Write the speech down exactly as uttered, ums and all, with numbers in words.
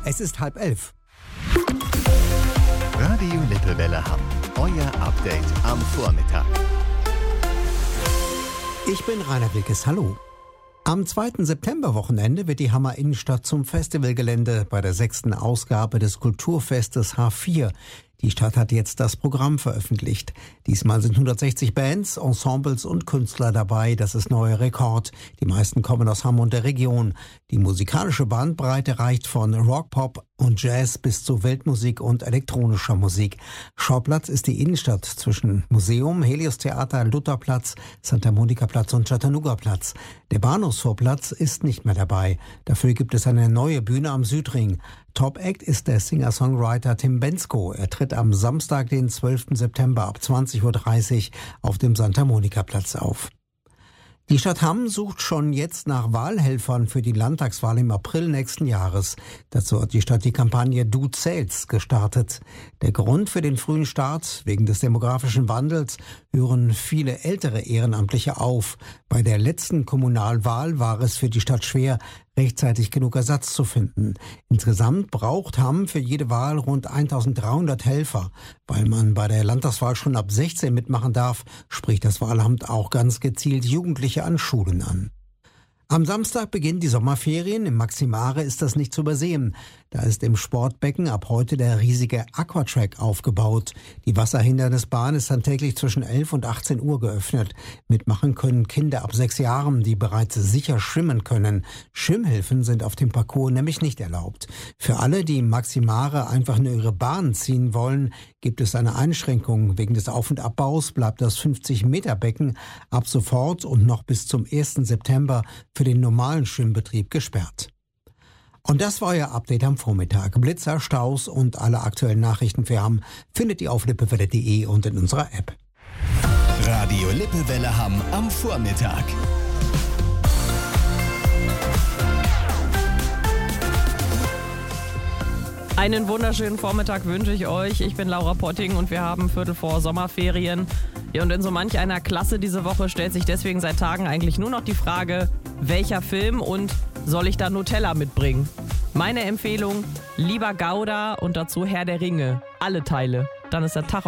Es ist halb elf. Radio Lippewelle Hamm. Euer Update am Vormittag. Ich bin Rainer Wilkes. Hallo. Am zweiten Septemberwochenende wird die Hammer Innenstadt zum Festivalgelände bei der sechsten Ausgabe des Kulturfestes H vier. Die Stadt hat jetzt das Programm veröffentlicht. Diesmal sind hundertsechzig Bands, Ensembles und Künstler dabei. Das ist neuer Rekord. Die meisten kommen aus Hamm und der Region. Die musikalische Bandbreite reicht von Rock, Pop und Jazz bis zu Weltmusik und elektronischer Musik. Schauplatz ist die Innenstadt zwischen Museum, Helios-Theater, Lutherplatz, Santa Monica-Platz und Chattanooga-Platz. Der Bahnhofsvorplatz ist nicht mehr dabei. Dafür gibt es eine neue Bühne am Südring. Top-Act ist der Singer-Songwriter Tim Bensko. Er tritt am Samstag, den zwölften September ab zwanzig Uhr dreißig auf dem Santa Monica-Platz auf. Die Stadt Hamm sucht schon jetzt nach Wahlhelfern für die Landtagswahl im April nächsten Jahres. Dazu hat die Stadt die Kampagne Du zählst gestartet. Der Grund für den frühen Start: wegen des demografischen Wandels hören viele ältere Ehrenamtliche auf. Bei der letzten Kommunalwahl war es für die Stadt schwer, rechtzeitig genug Ersatz zu finden. Insgesamt braucht Hamm für jede Wahl rund eintausenddreihundert Helfer. Weil man bei der Landtagswahl schon ab sechzehn mitmachen darf, spricht das Wahlamt auch ganz gezielt Jugendliche an Schulen an. Am Samstag beginnen die Sommerferien. Im Maximare ist das nicht zu übersehen. Da ist im Sportbecken ab heute der riesige Aquatrack aufgebaut. Die Wasserhindernisbahn ist dann täglich zwischen elf und achtzehn Uhr geöffnet. Mitmachen können Kinder ab sechs Jahren, die bereits sicher schwimmen können. Schwimmhilfen sind auf dem Parcours nämlich nicht erlaubt. Für alle, die im Maximare einfach nur ihre Bahn ziehen wollen, gibt es eine Einschränkung. Wegen des Auf- und Abbaus bleibt das fünfzig Meter Becken ab sofort und noch bis zum ersten September für den normalen Schwimmbetrieb gesperrt. Und das war euer Update am Vormittag. Blitzer, Staus und alle aktuellen Nachrichten für Hamm findet ihr auf lippewelle punkt de und in unserer App. Radio Lippewelle Hamm am Vormittag. Einen wunderschönen Vormittag wünsche ich euch. Ich bin Laura Potting und wir haben Viertel vor Sommerferien. Ja, und in so manch einer Klasse diese Woche stellt sich deswegen seit Tagen eigentlich nur noch die Frage, welcher Film und soll ich da Nutella mitbringen? Meine Empfehlung, lieber Gouda und dazu Herr der Ringe. Alle Teile. Dann ist der Tag